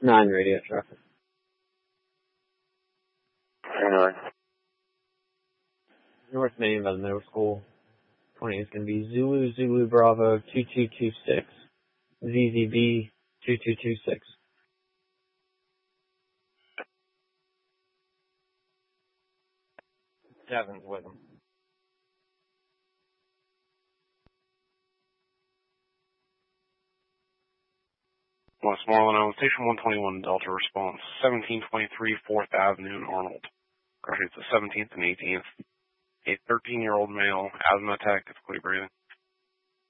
9 radio traffic. Anyway. North Main by the middle school. 20 is going to be Zulu Bravo 2226. ZZB 2226. 7's with them. Westmoreland Island, Station 121, Delta response, 1723 4th Avenue in Arnold. Crash rates the 17th and 18th. A 13-year-old male, asthma attack, difficulty breathing.